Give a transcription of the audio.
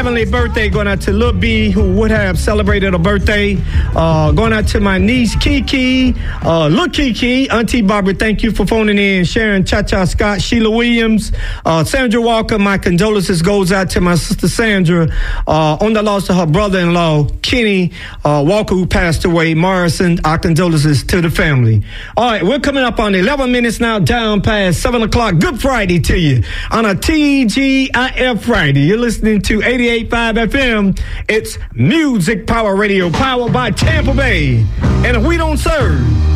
heavenly birthday going out to Lil B, who would have celebrated a birthday. Going out to my niece, Kiki, Lil Kiki, Auntie Barbara, thank you for phoning in. Sharon Cha-Cha Scott, Sheila Williams, Sandra Walker, my condolences goes out to my sister Sandra on the loss of her brother-in-law, Kenny Walker, who passed away. Morrison, our condolences to the family. All right, we're coming up on 11 minutes now, down past 7 o'clock. Good Friday to you on a TGIF Friday. You're listening to 88.5 FM. It's Music Power Radio, powered by Tampa Bay. And if we don't serve,